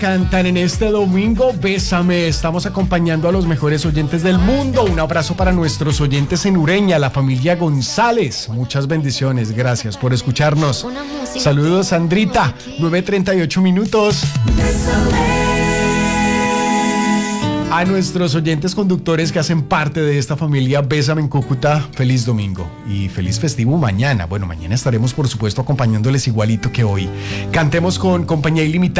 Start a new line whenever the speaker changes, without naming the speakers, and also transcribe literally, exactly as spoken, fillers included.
Cantan en este domingo, Bésame. Estamos acompañando a los mejores oyentes del mundo. Un abrazo para nuestros oyentes en Ureña, la familia González. Muchas bendiciones, gracias por escucharnos. Saludos, Sandrita. nueve treinta y ocho minutos. A nuestros oyentes conductores que hacen parte de esta familia Bésame en Cúcuta, feliz domingo y feliz festivo mañana. Bueno, mañana estaremos por supuesto acompañándoles igualito que hoy. Cantemos con Compañía Ilimitada.